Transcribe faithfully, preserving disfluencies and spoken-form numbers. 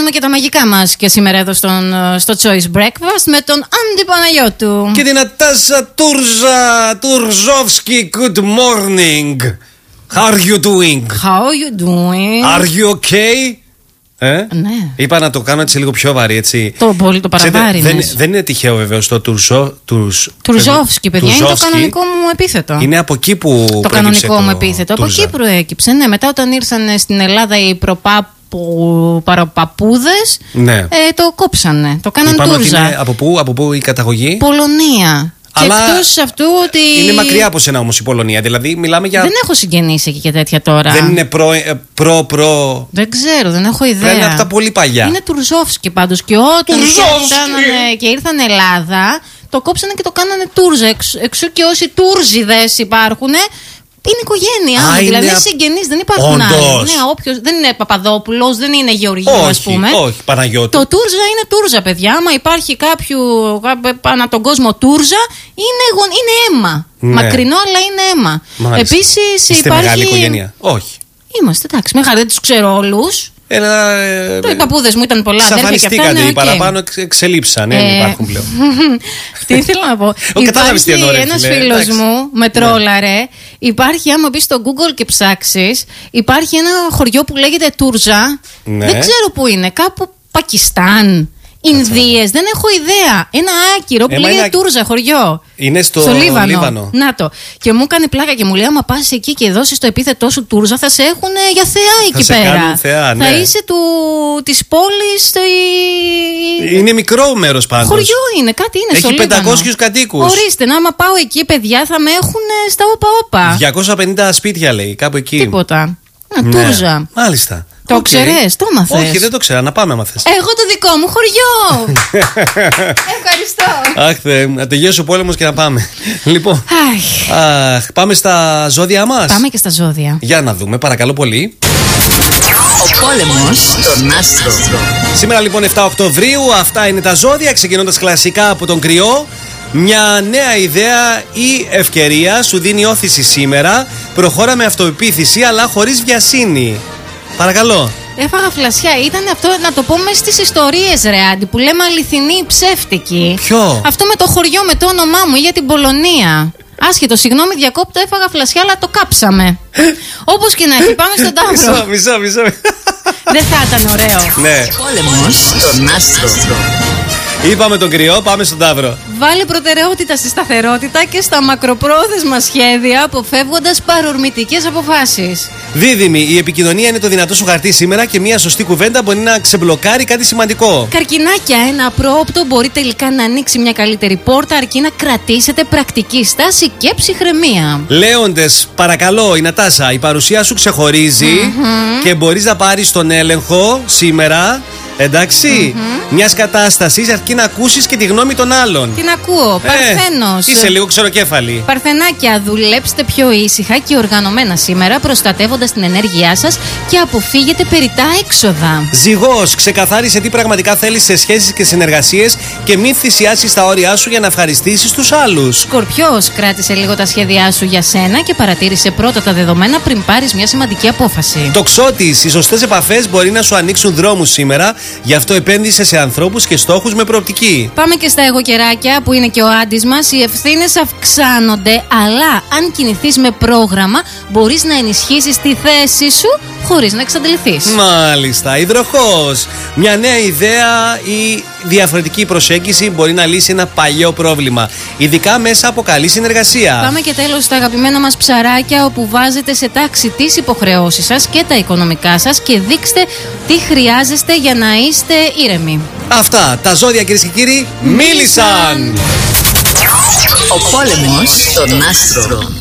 κάνουμε και τα μαγικά μας και σήμερα εδώ στον, στο Choice Breakfast με τον Άντι Παναγιώτου. Και την Νατάσα Τούρζα Τουρζόφσκι. Good morning. How are you doing? How are you doing? Are you okay? Ε? Ναι. Είπα να το κάνω έτσι λίγο πιο βαρύ, έτσι. Το πολύ το παραβάρινες. Δεν, δεν είναι τυχαίο βεβαίως το Τουρζό, τουρζ, Τουρζόφσκι, παιδιά, είναι το κανονικό μου επίθετο. Είναι από εκεί που το κανονικό το μου επίθετο. Από εκεί προέκυψε. Ναι, μετά όταν ήρθαν στην Ελλάδα οι προπάπου παραπαπούδες, ναι. ε, το κόψανε. Το κάναν Είπαμε τούρζα. Είναι από πού, από πού η καταγωγή? Πολωνία. Αλλά και εκτός αυτού ότι. Είναι μακριά από σένα όμως η Πολωνία. Δηλαδή μιλάμε για. Δεν έχω συγγενείς εκεί και τέτοια τώρα. Δεν είναι προ. προ, προ... Δεν ξέρω, δεν έχω ιδέα. Πρέπει να είναι από τα πολύ παλιά. Είναι Τουρζόφσκι πάντως. Και όταν ήρθαν, και ήρθαν Ελλάδα, το κόψανε και το κάνανε τούρζα. Εξ, εξού και όσοι τούρζιδες υπάρχουν. Είναι οικογένεια. Α, δηλαδή είναι συγγενείς, δεν υπάρχουν άλλοι. Ναι, όποιος, δεν είναι Παπαδόπουλος, δεν είναι Γεωργίου, ας πούμε. Όχι, Παναγιώτου. Το τούρζα είναι τούρζα, παιδιά. Άμα υπάρχει κάποιο ανά τον κόσμο τούρζα, είναι, είναι αίμα. Ναι. Μακρινό, αλλά είναι αίμα. Επίσης υπάρχει. Μεγάλη οικογένεια. Όχι. Είμαστε, εντάξει, μεγάλη, δεν τους ξέρω όλους. Ένα, ε, το οι παππούδες μου ήταν πολλά αδέρφια και αυτά. Ναι, οι okay. παραπάνω εξελίψαν, δεν ε, υπάρχουν πλέον. Τι ήθελα να πω. Υπάρχει ένας φίλος μου με τρόλαρε. Υπάρχει, άμα μπεις στο Google και ψάξεις, υπάρχει ένα χωριό που λέγεται Τούρζα. Ναι. Δεν ξέρω πού είναι, κάπου Πακιστάν, Ινδίες, δεν έχω ιδέα. Ένα άκυρο που λέγεται ένα... Τούρζα χωριό. Είναι στο, στο Λίβανο. Λίβανο. Να το. Και μου έκανε πλάκα και μου λέει: άμα πας εκεί και δώσεις το επίθετό σου Τούρζα, θα σε έχουν για θεά εκεί θα πέρα. Σε θεά, ναι. Θα είσαι του, της πόλης. Το... Είναι μικρό μέρος πάντως. Χωριό είναι, κάτι είναι. Έχει στο Λίβανο. πεντακόσιους κατοίκους. Ορίστε, να άμα πάω εκεί, παιδιά, θα με έχουν στα όπα-όπα. διακόσια πενήντα σπίτια λέει, κάπου εκεί. Τίποτα. Να, ναι. Τούρζα. Μάλιστα. Το okay. ξέρες, το μάθες? Όχι, δεν το ξέρω, να πάμε άμα θες. Εγώ το δικό μου χωριό. Ευχαριστώ. Αχ, Θεέ μου, να τελειώσει ο πόλεμος και να πάμε. Λοιπόν, αχ, πάμε στα ζώδια μας. Πάμε και στα ζώδια. Για να δούμε, παρακαλώ πολύ. Ο πόλεμος στον άστρο. Σήμερα λοιπόν εφτά Οκτωβρίου, αυτά είναι τα ζώδια, ξεκινώντας κλασικά από τον Κριό. Μια νέα ιδέα ή ευκαιρία σου δίνει όθηση σήμερα. Προχώρα με αυτοεπίθεση αλλά χωρίς βιασύνη. Παρακαλώ. Έφαγα φλασιά. Ήταν αυτό, να το πω, μέσα στις ιστορίες, ρε Άντι, που λέμε αληθινή ψεύτικη. Ποιο? Αυτό με το χωριό, με το όνομά μου ή για την Πολωνία. Άσχετο, συγγνώμη, διακόπτω, έφαγα φλασιά, αλλά το κάψαμε. Όπως και να έχει, πάμε στον Ταύρο. Μισό, μισό, μισό. Δεν θα ήταν ωραίο? Ναι. Πόλεμος στον άστρο. Είπαμε τον Κριό, πάμε στον Ταύρο. Βάλε προτεραιότητα στη σταθερότητα και στα μακροπρόθεσμα σχέδια, αποφεύγοντας παρορμητικές αποφάσεις. Δίδυμη, η επικοινωνία είναι το δυνατό σου χαρτί σήμερα και μια σωστή κουβέντα μπορεί να ξεμπλοκάρει κάτι σημαντικό. Καρκινάκια, ένα απρόοπτο μπορεί τελικά να ανοίξει μια καλύτερη πόρτα, αρκεί να κρατήσετε πρακτική στάση και ψυχραιμία. Λέοντες, παρακαλώ, η Νατάσα, η παρουσία σου ξεχωρίζει mm-hmm. και μπορείς να πάρεις τον έλεγχο σήμερα. Εντάξει, mm-hmm. μιας κατάστασης αρκεί να ακούσεις και τη γνώμη των άλλων. Την ακούω, Παρθένος. Ε, είσαι λίγο ξεροκέφαλη. Παρθενάκια, δουλέψτε πιο ήσυχα και οργανωμένα σήμερα, προστατεύοντας την ενέργειά σας και αποφύγετε περιττά έξοδα. Ζυγός, ξεκαθάρισε τι πραγματικά θέλεις σε σχέσεις και συνεργασίες και μην θυσιάσεις τα όρια σου για να ευχαριστήσεις τους άλλους. Σκορπιός, κράτησε λίγο τα σχέδιά σου για σένα και παρατήρησε πρώτα τα δεδομένα πριν πάρεις μια σημαντική απόφαση. Τοξότης, οι σωστές επαφές μπορεί να σου ανοίξουν δρόμους σήμερα. Γι' αυτό επένδυσε σε ανθρώπους και στόχους με προοπτική. Πάμε και στα εγωκεράκια που είναι και ο Άντης μας. Οι ευθύνες αυξάνονται, αλλά αν κινηθείς με πρόγραμμα, μπορείς να ενισχύσεις τη θέση σου χωρίς να εξαντληθείς. Μάλιστα. Υδροχόος. Μια νέα ιδέα ή διαφορετική προσέγγιση μπορεί να λύσει ένα παλιό πρόβλημα. Ειδικά μέσα από καλή συνεργασία. Πάμε και τέλος στα αγαπημένα μας ψαράκια, όπου βάζετε σε τάξη τις υποχρεώσεις σας και τα οικονομικά σας και δείξτε τι χρειάζεστε για να είστε ήρεμοι. Αυτά τα ζώδια, κυρίες και κύριοι, μίλησαν! Ο πόλεμος στον άστρο.